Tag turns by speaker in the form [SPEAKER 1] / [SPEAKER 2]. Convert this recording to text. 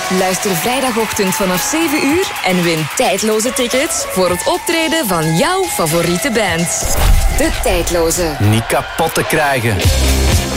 [SPEAKER 1] Luister vrijdagochtend vanaf 7 uur en win tijdloze tickets voor het optreden van jouw favoriete band. De Tijdloze.
[SPEAKER 2] Niet kapot te krijgen.